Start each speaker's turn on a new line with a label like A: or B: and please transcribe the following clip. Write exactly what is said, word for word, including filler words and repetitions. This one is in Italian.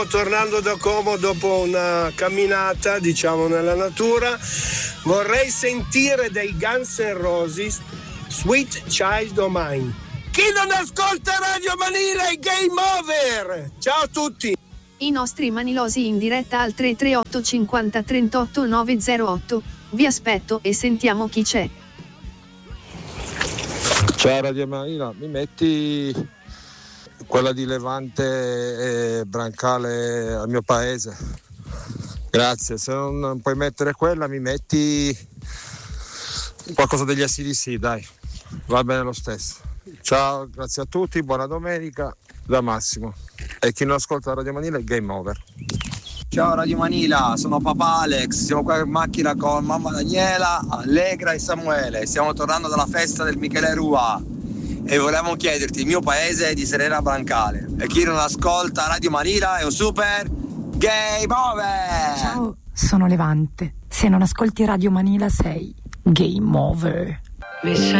A: Tornando da Como dopo una camminata, diciamo, nella natura, vorrei sentire dei Guns N' Roses Sweet Child O' Mine. Chi non ascolta Radio Manila è game over! Ciao a tutti!
B: I nostri manilosi in diretta al tre tre otto cinquanta trentotto novecentotto. Vi aspetto e sentiamo chi c'è.
C: Ciao Radio Manila, mi metti quella di Levante e Brancale al mio paese? Grazie. Se non puoi mettere quella, mi metti qualcosa degli A C D C, dai, va bene lo stesso. Ciao, grazie a tutti, buona domenica da Massimo. E chi non ascolta Radio Manila è game over.
D: Ciao Radio Manila, sono papà Alex, siamo qua in macchina con mamma Daniela, Allegra e Samuele. Stiamo tornando dalla festa del Michele Rua e volevamo chiederti il mio paese è di Serena Brancale. E chi non ascolta Radio Manila è un super game over.
E: Ciao, sono Levante. Se non ascolti Radio Manila sei game over.